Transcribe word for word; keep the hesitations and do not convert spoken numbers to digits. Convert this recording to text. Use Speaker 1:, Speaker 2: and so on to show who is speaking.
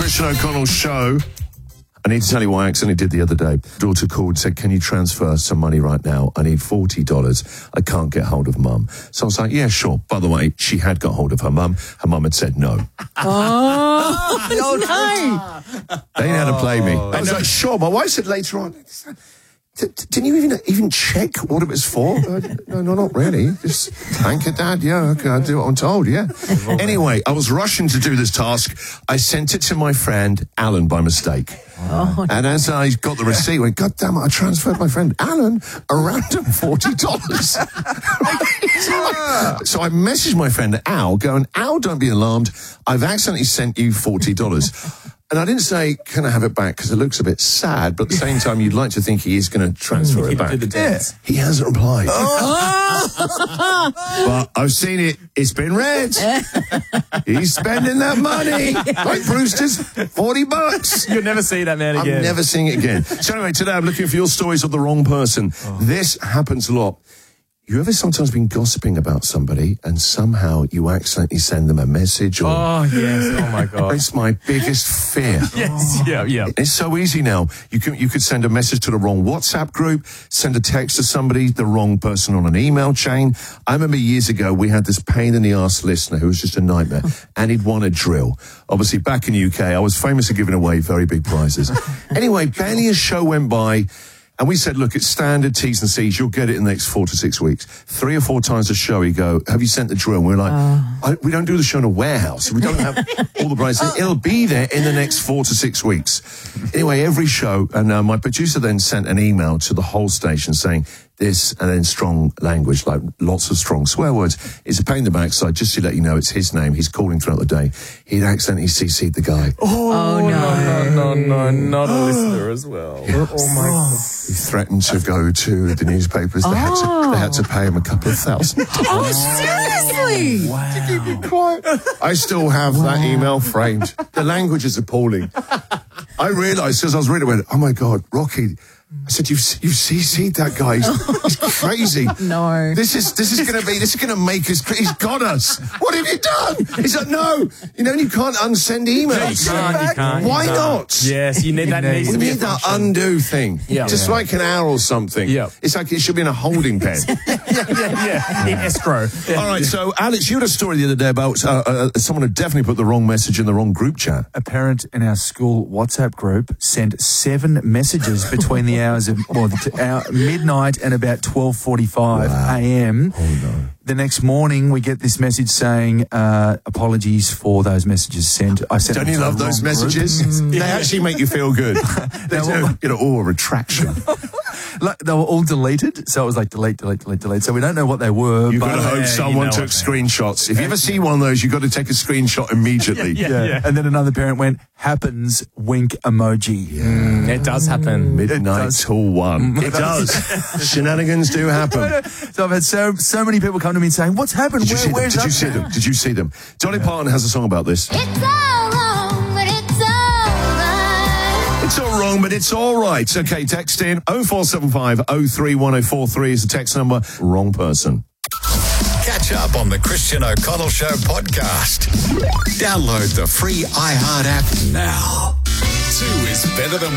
Speaker 1: Christian O'Connell show. I need to tell you what I accidentally did the other day. Daughter called and said, can you transfer some money right now? I need forty dollars. I can't get hold of mum. So I was like, yeah, sure. By the way, she had got hold of her mum. Her mum had said no.
Speaker 2: Oh, no.
Speaker 1: They didn't know how to play me. I was like, sure. My wife said later on, didn't you even even check what it was for? Uh, no, no, not really. Just thank your dad. Yeah, okay, I'll do what I'm told, yeah. Anyway, I was rushing to do this task. I sent it to my friend, Alan, by mistake.
Speaker 2: Oh,
Speaker 1: and as I got the receipt, I went, God damn it, I transferred my friend Alan a random forty dollars. so, I, so I messaged my friend Al, going, Al, don't be alarmed. I've accidentally sent you forty dollars. And I didn't say, can I have it back? Because it looks a bit sad, but at the same time, you'd like to think he is going to transfer it back.
Speaker 3: Yeah.
Speaker 1: He hasn't replied. Oh. But I've seen it. It's been read. He's spending that money. Like Brewster's forty bucks.
Speaker 3: You'll never see that man again.
Speaker 1: I'm never seeing it again. So anyway, today I'm looking for your stories of the wrong person. Oh. This happens a lot. You ever sometimes been gossiping about somebody and somehow you accidentally send them a message? Or,
Speaker 3: oh, yes. Oh, my God.
Speaker 1: It's my biggest fear.
Speaker 3: Yes. Yeah, yeah.
Speaker 1: It's so easy now. You can you could send a message to the wrong WhatsApp group, send a text to somebody, the wrong person on an email chain. I remember years ago we had this pain in the arse listener who was just a nightmare, and he'd won a drill. Obviously, back in the U K, I was famous for giving away very big prizes. Anyway, barely a show went by. And we said, look, it's standard T's and C's. You'll get it in the next four to six weeks. Three or four times a show, you go, have you sent the drill? And we're like, oh. I, we don't do the show in a warehouse. We don't have all the prizes. It'll be there in the next four to six weeks. Anyway, every show. And uh, my producer then sent an email to the whole station saying this, and then strong language, like lots of strong swear words. It's a pain in the backside. Just to let you know, it's his name. He's calling throughout the day. He'd accidentally C C'd the guy.
Speaker 3: Oh,
Speaker 2: oh no.
Speaker 3: no, no, no, no, not a listener as well.
Speaker 1: Yeah.
Speaker 3: Oh, my God.
Speaker 1: He threatened to go to the newspapers. They, oh. had, to, they had to pay him a couple of thousand.
Speaker 2: Oh, seriously?
Speaker 3: Wow.
Speaker 1: To keep it quiet. I still have wow. that email framed. The language is appalling. I realised, as I was reading it, oh, my God, Rocky... I said, you've, you've C C'd that guy. He's, he's crazy.
Speaker 2: No.
Speaker 1: This is this is going to be, this is going to make us, he's got us. What have you done? He's like, no. You know, you can't unsend emails.
Speaker 3: You can't, you can't.
Speaker 1: Why
Speaker 3: you can't.
Speaker 1: not?
Speaker 3: Yes, you need that.
Speaker 1: You
Speaker 3: needs to be
Speaker 1: need that undo thing.
Speaker 3: Yeah.
Speaker 1: Just
Speaker 3: yeah.
Speaker 1: like an hour or something.
Speaker 3: Yeah.
Speaker 1: It's like it should be in a holding pen.
Speaker 3: yeah, yeah, yeah. In escrow. Yeah.
Speaker 1: All right, so Alex, you had a story the other day about uh, uh, someone had definitely put the wrong message in the wrong group chat.
Speaker 4: A parent in our school WhatsApp group sent seven messages between the hours of, well, Our midnight and about twelve forty-five wow. a m
Speaker 1: Oh, no.
Speaker 4: The next morning, we get this message saying, uh, apologies for those messages sent. I sent
Speaker 1: Don't you love those messages? Mm, they actually make you feel good. They do, you know, oh, a retraction.
Speaker 4: Like, they were all deleted, so it was like delete, delete, delete, delete. So we don't know what they were.
Speaker 1: You've
Speaker 4: but
Speaker 1: got to hope
Speaker 3: yeah,
Speaker 1: someone
Speaker 3: you know
Speaker 1: took screenshots. If you ever see one of those, you've got to take a screenshot immediately.
Speaker 3: yeah, yeah, yeah.
Speaker 4: And then another parent went, happens, wink emoji.
Speaker 3: Yeah. Mm, it does happen.
Speaker 1: Midnight till one. It does. Shenanigans do happen.
Speaker 4: So I've had so so many people come to me and saying, what's happened?
Speaker 1: Did you
Speaker 4: Where,
Speaker 1: see them? Did you see them? Did you see them? Dolly Parton has a song about this.
Speaker 5: It's all wrong, but it's all right.
Speaker 1: It's all wrong, but it's all right. Okay, text in oh four seven five oh three one oh four three is the text number. Wrong person.
Speaker 6: Catch up on the Christian O'Connell Show podcast. Download the free iHeart app now. Two is better than